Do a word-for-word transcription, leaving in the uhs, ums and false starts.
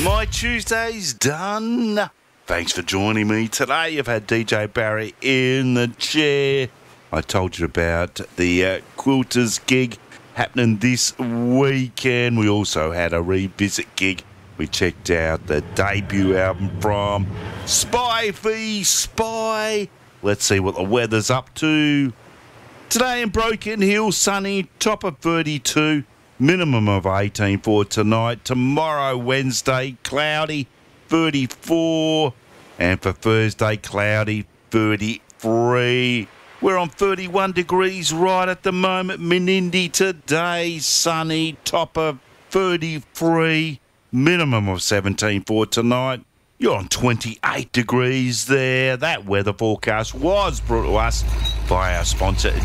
My Tuesday's done. Thanks for joining me today. You've had D J Barry in the chair. I told you about the uh, Quilters gig happening this weekend. We also had a revisit gig. We checked out the debut album from Spy v Spy. Let's see what the weather's up to. Today in Broken Hill, sunny, top of thirty-two, minimum of eighteen for tonight. Tomorrow, Wednesday, cloudy, thirty-four. And for Thursday, cloudy, thirty-three. We're on thirty-one degrees right at the moment. Menindee today, sunny, top of thirty-three, minimum of seventeen for tonight. You're on twenty-eight degrees there. That weather forecast was brought to us by our sponsor,